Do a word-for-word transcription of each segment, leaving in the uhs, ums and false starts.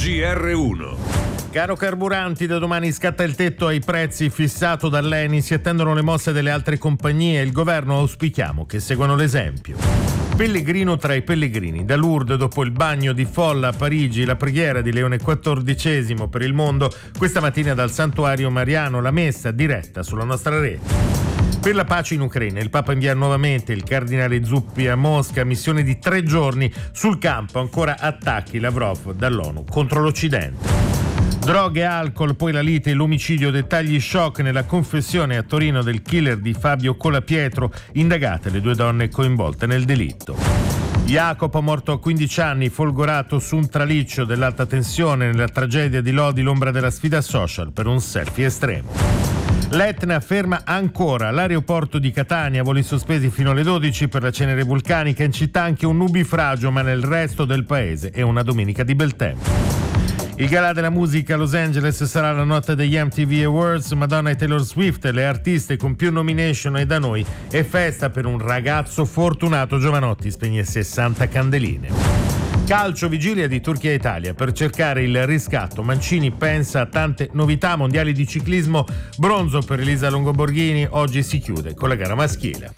G R uno. Caro carburanti, da domani scatta il tetto ai prezzi fissato dall'Eni, si attendono le mosse delle altre compagnie e il governo auspichiamo che seguano l'esempio. Pellegrino tra i pellegrini, da Lourdes dopo il bagno di folla a Parigi, la preghiera di Leone quattordicesimo per il mondo, questa mattina dal Santuario Mariano la messa diretta sulla nostra rete. Per la pace in Ucraina, il Papa invia nuovamente il cardinale Zuppi a Mosca, missione di tre giorni, sul campo ancora attacchi Lavrov dall'ONU contro l'Occidente. Droghe, alcol, poi la lite e l'omicidio, dettagli shock nella confessione a Torino del killer di Fabio Colapietro, indagate le due donne coinvolte nel delitto. Jacopo, morto a quindici anni, folgorato su un traliccio dell'alta tensione nella tragedia di Lodi, l'ombra della sfida social per un selfie estremo. L'Etna ferma ancora l'aeroporto di Catania, voli sospesi fino alle dodici per la cenere vulcanica, in città anche un nubifragio, ma nel resto del paese è una domenica di bel tempo. Il galà della musica a Los Angeles sarà la notte degli M T V Awards, Madonna e Taylor Swift, le artiste con più nomination, e da noi è festa per un ragazzo fortunato, Giovanotti spegne sessanta candeline. Calcio, vigilia di Turchia-Italia per cercare il riscatto. Mancini pensa a tante novità, mondiali di ciclismo, bronzo per Elisa Longoborghini, oggi si chiude con la gara maschile.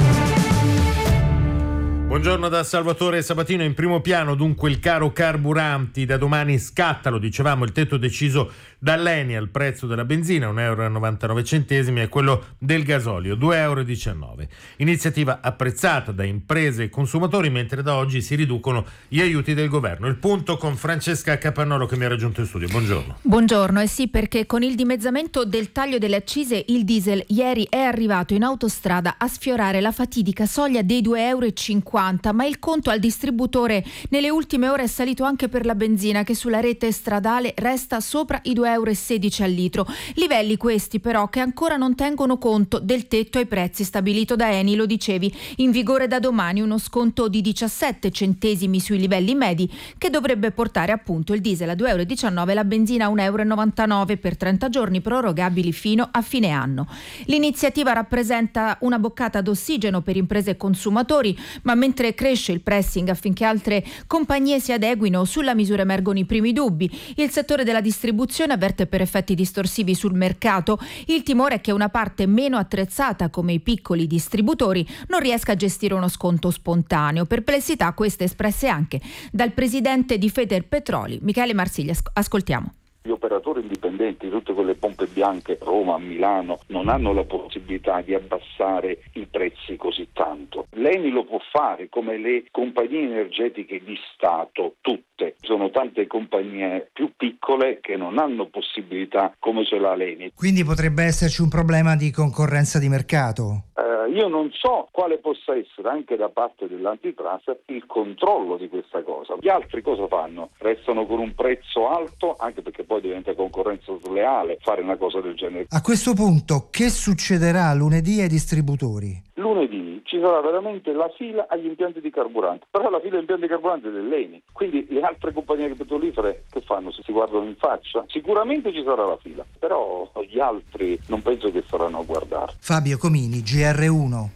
Buongiorno da Salvatore Sabatino. In primo piano dunque il caro carburanti, da domani scatta, lo dicevamo, il tetto deciso dall'Eni al prezzo della benzina, un euro e novantanove centesimi, e quello del gasolio, due euro e diciannove. Iniziativa apprezzata da imprese e consumatori, mentre da oggi si riducono gli aiuti del governo. Il punto con Francesca Capannolo che mi ha raggiunto in studio. Buongiorno. Buongiorno, e eh sì, perché con il dimezzamento del taglio delle accise il diesel ieri è arrivato in autostrada a sfiorare la fatidica soglia dei due euro e cinquanta, ma il conto al distributore nelle ultime ore è salito anche per la benzina, che sulla rete stradale resta sopra i due euro e sedici al litro. Livelli questi però che ancora non tengono conto del tetto ai prezzi stabilito da Eni, lo dicevi, in vigore da domani, uno sconto di diciassette centesimi sui livelli medi che dovrebbe portare appunto il diesel a due euro e diciannove e la benzina a un euro e novantanove per trenta giorni, prorogabili fino a fine anno. L'iniziativa rappresenta una boccata d'ossigeno per imprese e consumatori, ma mentre cresce il pressing affinché altre compagnie si adeguino, sulla misura emergono i primi dubbi. Il settore della distribuzione avverte per effetti distorsivi sul mercato. Il timore è che una parte meno attrezzata, come i piccoli distributori, non riesca a gestire uno sconto spontaneo. Perplessità queste espresse anche dal presidente di Federpetroli, Michele Marsiglia. Ascoltiamo. Gli operatori indipendenti, tutte quelle pompe bianche, Roma, Milano, non hanno la possibilità di abbassare i prezzi così tanto. L'Eni lo può fare, come le compagnie energetiche di Stato, tutte. Sono tante compagnie più piccole che non hanno possibilità come ce l'ha l'Eni. Quindi potrebbe esserci un problema di concorrenza di mercato? Uh, io non so quale possa essere anche da parte dell'antitrust il controllo di questa cosa. Gli altri cosa fanno? Restano con un prezzo alto, anche perché poi diventa concorrenza sleale fare una cosa del genere. A questo punto che succederà lunedì ai distributori? Lunedì ci sarà veramente la fila agli impianti di carburante, però la fila agli impianti di carburante è dell'Eni, quindi le altre compagnie petrolifere che fanno? Se si guardano in faccia? Sicuramente ci sarà la fila, però gli altri non penso che saranno a guardare. Fabio Comini, G R uno.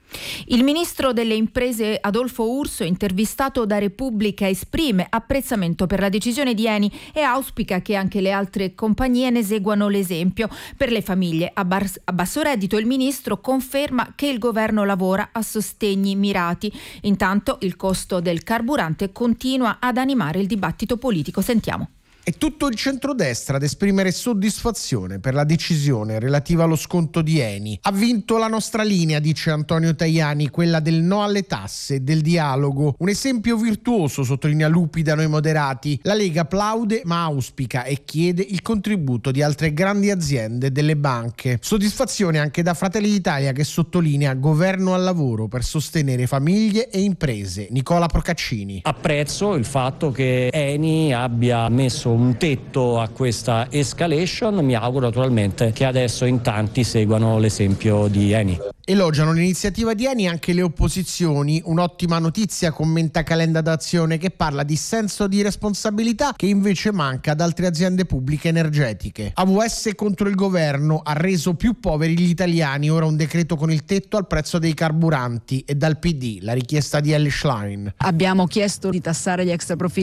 Il ministro delle imprese Adolfo Urso, intervistato da Repubblica, esprime apprezzamento per la decisione di Eni e auspica che anche le altre compagnie ne seguano l'esempio. Per le famiglie a, bar- a basso reddito il ministro conferma che il governo lavora a sostegni mirati. Intanto il costo del carburante continua ad animare il dibattito politico. Sentiamo. È tutto il centrodestra ad esprimere soddisfazione per la decisione relativa allo sconto di Eni. Ha vinto la nostra linea, dice Antonio Tajani, quella del no alle tasse e del dialogo. Un esempio virtuoso, sottolinea Lupi, da noi moderati. La Lega applaude ma auspica e chiede il contributo di altre grandi aziende e delle banche. Soddisfazione anche da Fratelli d'Italia, che sottolinea governo al lavoro per sostenere famiglie e imprese. Nicola Procaccini. Apprezzo il fatto che Eni abbia messo un tetto a questa escalation. Mi auguro naturalmente che adesso in tanti seguano l'esempio di Eni. Elogiano l'iniziativa di Eni anche le opposizioni. Un'ottima notizia, commenta Calenda d'Azione, che parla di senso di responsabilità che invece manca ad altre aziende pubbliche energetiche. A V S contro il governo, ha reso più poveri gli italiani, ora un decreto con il tetto al prezzo dei carburanti, e dal P D la richiesta di Elly Schlein. Abbiamo chiesto di tassare gli extraprofitti